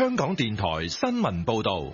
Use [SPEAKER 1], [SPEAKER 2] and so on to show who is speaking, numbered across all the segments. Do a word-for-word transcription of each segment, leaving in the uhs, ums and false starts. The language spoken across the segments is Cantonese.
[SPEAKER 1] 香港電台新聞報道。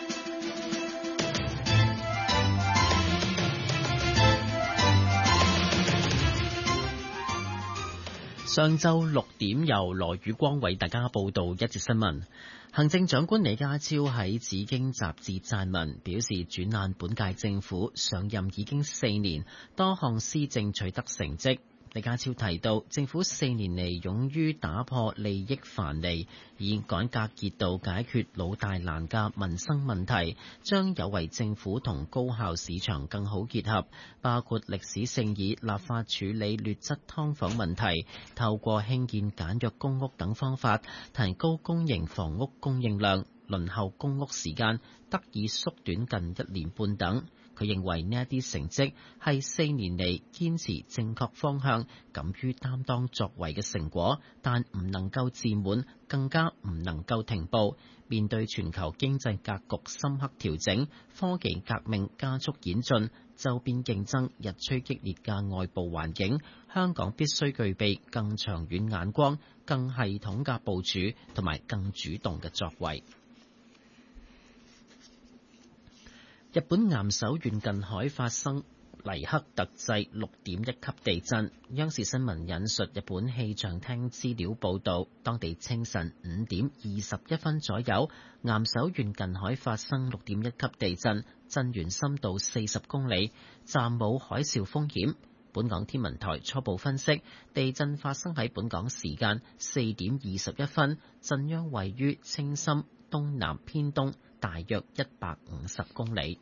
[SPEAKER 2] 上晝六點，由羅宇光為大家報道一節新聞。行政長官李家超喺《紫荊》雜誌撰文，表示轉眼本屆政府上任已經四年，多項施政取得成績。李家超提到，政府四年嚟勇於打破利益藩籬，以改革結構解決老大難嘅民生問題，將有為政府同高效市場更好結合，包括歷史性以立法處理劣質劏房問題，透過興建簡約公屋等方法，提高公營房屋供應量，輪候公屋時間得以縮短近一年半等。佢認為呢一啲成績係四年嚟堅持正確方向、敢於擔當作為嘅成果，但唔能夠自滿，更加唔能夠停步。面對全球經濟格局深刻調整、科技革命加速演進、周邊競爭日趨激烈嘅外部環境，香港必須具備更長遠眼光、更系統嘅部署同埋更主動嘅作為。日本岩手縣近海發生黎克特制六點一級地震。央視新聞引述日本氣象廳資料報導，當地清晨五點二十一分左右，岩手縣近海發生六點一級地震，震源深度四十公里，暫冇海嘯風險。本港天文台初步分析，地震發生喺本港時間四點二十一分，震央位於青森東南偏東大約一百五十公里。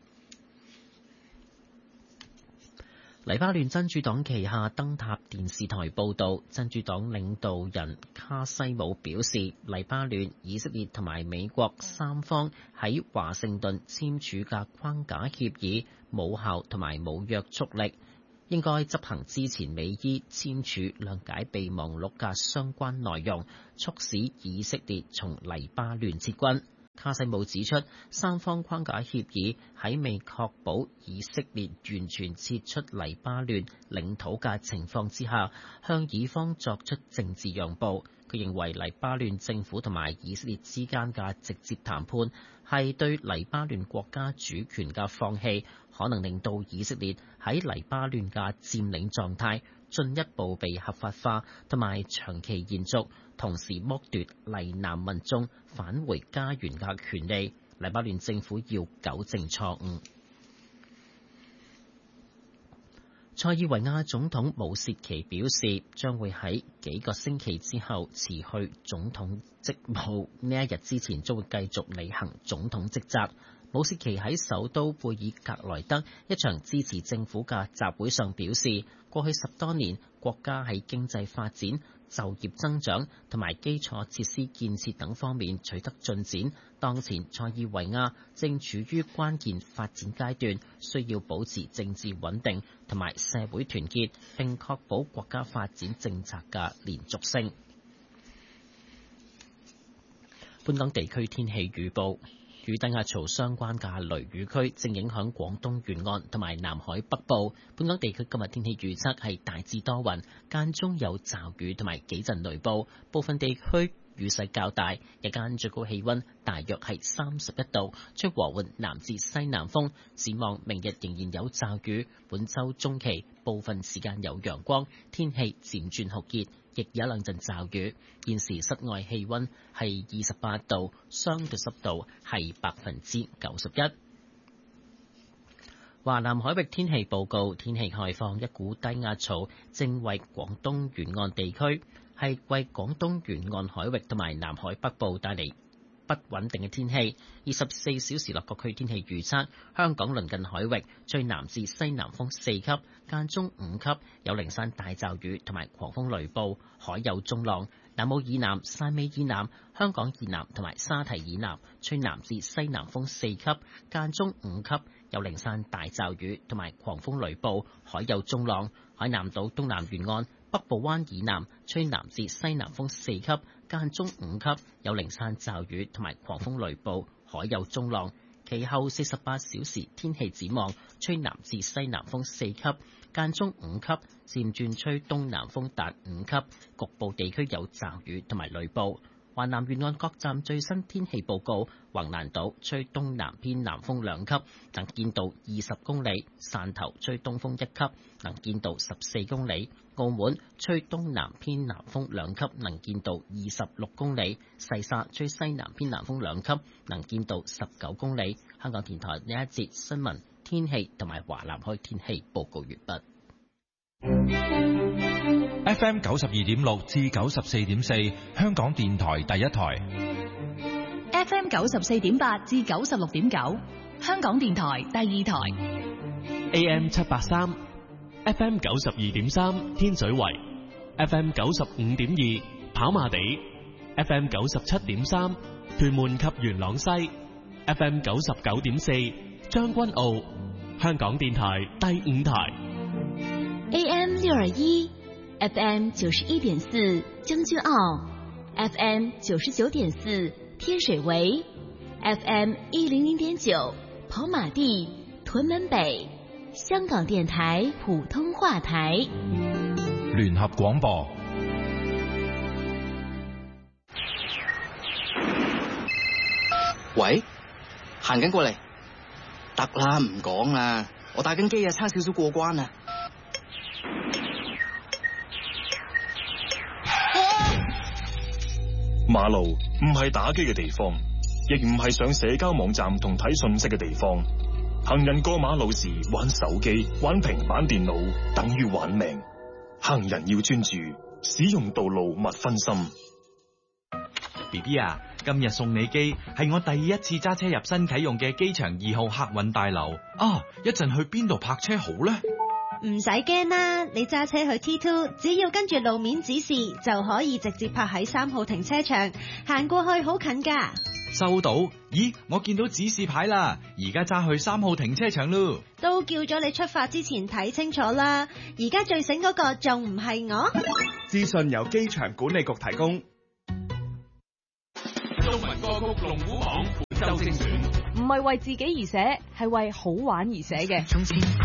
[SPEAKER 2] 黎巴嫩真主黨旗下燈塔電視台報導，真主黨領導人卡西姆表示，黎巴嫩、以色列同埋美國三方喺華盛頓簽署嘅框架協議冇效同埋冇約束力，應該執行之前美伊簽署諒解備忘錄嘅相關內容，促使以色列從黎巴嫩撤軍。卡西姆指出，三方框架協議喺未確保以色列完全撤出黎巴嫩領土嘅情況之下，向以方作出政治讓步。佢認為黎巴嫩政府同埋以色列之間嘅直接談判係對黎巴嫩國家主權嘅放棄，可能令到以色列喺黎巴嫩嘅佔領狀態進一步被合法化同埋長期延續，同時剝奪黎南民眾返回家園嘅權利。黎巴嫩政府要糾正錯誤。塞爾維亞總統武切奇表示，將會喺幾個星期之後辭去總統職務，呢一日之前將會繼續履行總統職責。武切奇喺首都貝爾格萊德一場支持政府嘅集會上表示，過去十多年國家喺經濟發展、就業增長同埋基礎設施建設等方面取得進展。當前塞爾維亞正處於關鍵發展階段，需要保持政治穩定同埋社會團結，並確保國家發展政策嘅連續性。本港地區天氣預報。與低壓槽相關嘅雷雨區正影響廣東沿岸同埋南海北部。本港地區今日天氣預測係大致多雲，間中有驟雨同埋幾陣雷暴，部分地區雨勢較大。日間最高氣溫大約係三十一度，吹和緩南至西南風。展望明日仍然有驟雨，本週中期部分時間有陽光，天氣漸轉酷熱，亦有一兩陣驟雨。現時室外氣溫係二十八度，相對濕度係百分之九十一。華南海域天氣報告，天氣概況，一股低壓槽正為廣東沿岸地區係為廣東沿岸海域同埋南海北部帶嚟不穩定嘅天氣。二十四小時內各區天氣預測：香港鄰近海域吹南至西南風四級，間中五級，有零散大驟雨同埋狂風雷暴，海有中浪。南澳以南、汕尾以南、香港以南同埋沙堤以南吹南至西南風四級，間中五級，有零散大驟雨同埋狂風雷暴，海有中浪。海南島東南沿岸、北部灣以南吹南至西南風四級，間中五級，有零散驟雨同埋狂風雷暴，海有中浪。其後四十八小時天氣展望，吹南至西南風四級，間中五級，漸轉吹東南風達五級，局部地區有驟雨同埋雷暴。 華南沿岸各站最新天氣報告：橫瀾島吹東南偏南風兩級，能見度二十公里；汕頭吹東風一級，能見度十四公里；澳門吹東南偏南風兩級，能見度二十六公里；西沙吹西南偏南風兩級，能見度十九公里。香港電台呢一節新聞、天氣同埋華南區天氣報告完畢。
[SPEAKER 1] F M 九十二點六至九十四點四，香港電台第一台。
[SPEAKER 3] F M 九十四點八至九十六點九，香港電台第二台。
[SPEAKER 4] A M 七八三，F M 九十二點三天水圍，F M 九十五點二跑馬地，F M 九十七點三屯門及元朗西，F M 九十九點四將軍澳，香港電台第五台。
[SPEAKER 3] A M 六二一，F M 九十一點四將軍澳 ，F M 九十九點四天水圍 ，F M 一零零點九跑馬地屯門北，香港電台普通話台。
[SPEAKER 1] 聯合廣播。
[SPEAKER 5] 喂，行緊過嚟，得啦，唔講啦，我打緊機啊，差少少過關啊。
[SPEAKER 6] 馬路唔係打機嘅地方，亦唔係上社交網站同睇信息嘅地方。行人過馬路時玩手機、玩平板電腦，等於玩命。行人要專注，使用道路勿分心。
[SPEAKER 7] B B 啊，今日送你機係我第一次揸車入新啟用嘅機場二號客運大樓啊！一陣去邊度泊車好呢？
[SPEAKER 8] 唔使驚啦，你揸車去 T 二，只要跟住路面指示就可以直接泊喺三號停車場，行過去好近噶。
[SPEAKER 7] 收到？咦，我見到指示牌啦，而家揸去三號停車場咯。
[SPEAKER 8] 都叫咗你出發之前睇清楚啦，而家最醒嗰個仲唔係我？
[SPEAKER 9] 資訊由機場管理局提供。
[SPEAKER 1] 中文歌曲龍虎榜本周精選，
[SPEAKER 10] 唔係為自己而寫，係為好玩而寫嘅。